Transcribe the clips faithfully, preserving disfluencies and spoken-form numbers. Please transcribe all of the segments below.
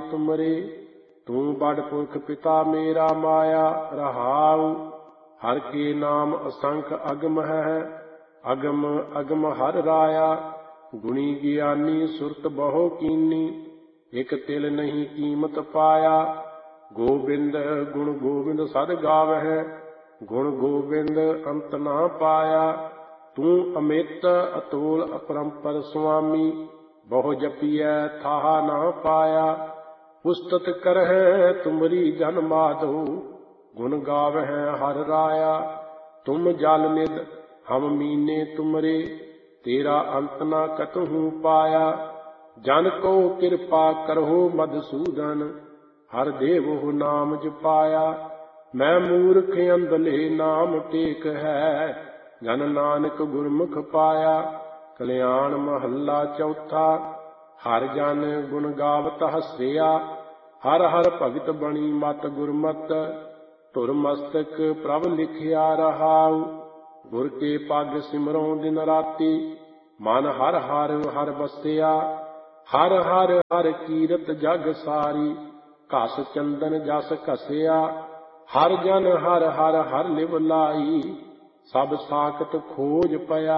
तुमरे। तू बड़ पुरख पिता मेरा माया रहाऊ। हर के नाम असंख अगम है, अगम अगम हर राया। गुणी ज्ञानी सुरत बहु कीनी, एक तिल नहीं कीमत पाया। गोबिंद गुण गोबिंद सद गावै, गुण गोबिंद अंत ना पाया। तू अमित अतोल अपरंपर स्वामी, बहु जपियै थाहा ना पाया। उस्तत करहै तुमरी जन माधो, गुण गावै हर राया। तुम जल निध हम मीने तुमरे, तेरा अंत ना कतहु पाया। जन को कृपा करहु मधुसूदन, हर देवहु नाम जपाया। मैं मूर्ख अंधले नाम टेक है, जन नानक गुरमुख पाया। कल्याण महला चौथा। हर जन गुण गावत हसिया, हर हर भगत बणी मत गुरमत। धुर मस्तक प्रभ लिखिया रहाऊ, गुर के पग सिमरों दिन राति। मन हर हर हर बसिया, हर हर हर कीरत जग सारी। घस चंदन जस घसिया, हर जन हर हर हर लिव लाई। सब साखत खोज पया,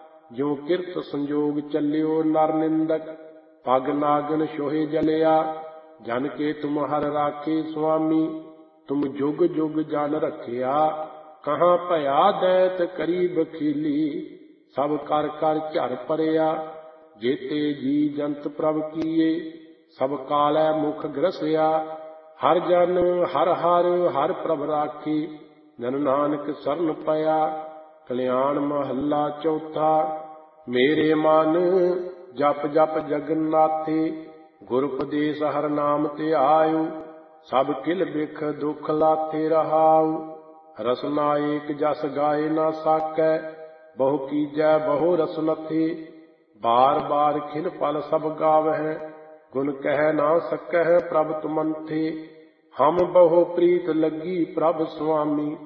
जो किरत संजोग चलियो नर निंदक। पग नागन सोहे जलिया, जन के तुम हर राखे स्वामी। तुम जुग जुग जन रखिया, कहाँ भया दैत करी बखीली। सब कर कर झर परिया, जेते जी जंत प्रभ कीए। सब कालै मुख ग्रसिया, हर जन हर हर हर प्रभ राखी। जन नानक सरन पया। कल्याण महला चौथा। मेरे मन जप जप जगन्नाथे, गुर उपदेश हर नाम ते आयु। सब किल बिख दुख लाथे रहाऊ, रसना एक जस गाए ना साकै। बहु कीजै बहु रस नथे, बार बार खिल पल सब गावै। गुण कह ना सकह प्रभ तुमंथे, हम बहु प्रीत लगी प्रभ स्वामी।